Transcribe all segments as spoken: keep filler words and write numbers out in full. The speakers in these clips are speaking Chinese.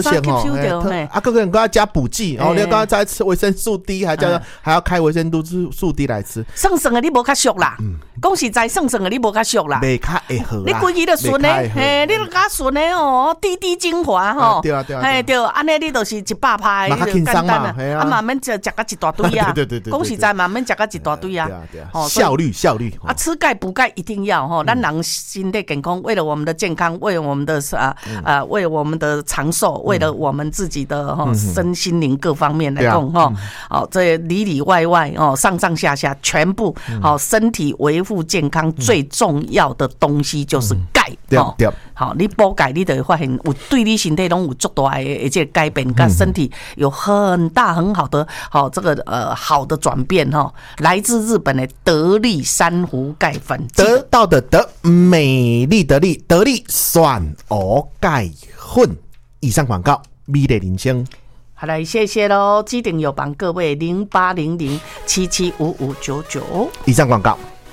线哦，啊，个个人都要加补剂，然后你刚刚再吃维生素 D， 还叫还要开维生素 D 来吃。 算算的你无较俗啦，讲实在算算的你无较俗啦， 袂较会好啦。 你规日就顺的，嘿，你就较顺的哦，滴滴精华吼， 对啊对啊， 嘿对，安尼你就是一百拍， 嘛较轻松嘛， 啊慢慢食食到一大堆啊， 对对对， 讲实在慢慢食到一大堆啊， 效率效率啊，吃钙补钙一定要吼，咱人身体健康，为了我们的健康，为了我们的啊啊，为了我们的长寿，为了我们自己的哈身心灵各方面来讲哈，哦，这里里外外哦，上上下下全部好，身体维护健康最重要的东西就是钙。哦，好，你补钙，你就会发现有对你身体拢有足大的而且改变，跟身体有很大很好的好这个呃好的转变哈。来自日本的得力珊瑚钙粉， 得到的得，美丽的丽，得力选鹅钙粉。以上广告，美丽人生。 好来，谢谢喽，记得有帮各位零八零零七七五五九九。 以上广告。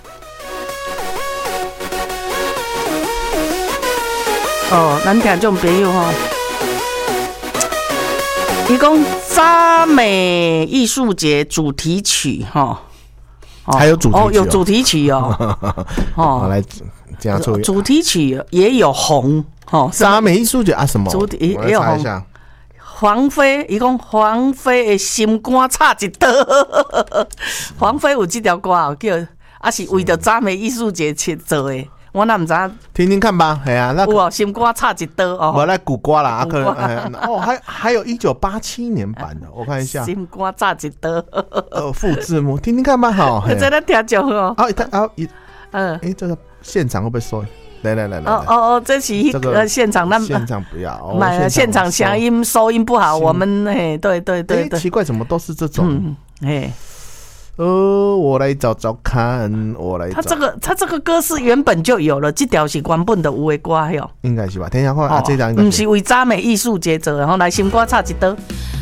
哦，咱听众朋友吼，伊讲渣美艺术节主题曲哈， 还有主题曲、哦、 哦，有主题曲哦， 哦，好来这样做， 主题曲也有红哦， 渣美艺术节啊什么？ 主题也有红。黄飞，伊讲黄飞的心肝差一刀，黄飞有这条歌哦，叫啊是为着渣美艺术节去做的。我哪唔知道， 听听看吧。哎呀、啊，那有哦，心肝差一刀哦。 我来古瓜啦，啊，可能、哎、哦，还还有一九八七年版的，我看一下。 心肝差一刀。 呃，副字幕，听听看吧，好。 在那听就好。 啊，他啊一，嗯，哎，这个现场会不会收？来来来来。 哦哦哦，这是一个现场，那现场不要。 买现场响音收音不好，我们嘿，对对对对。 奇怪，怎么都是这种？ 嗯，哎。 呃，我来找找看，我来找。 他这个他这个歌是原本就有了，这条是原本的有的歌哟， 应该是吧？等一下看啊，这条应该不是为渣美艺术节做，然后来心肝差一刀。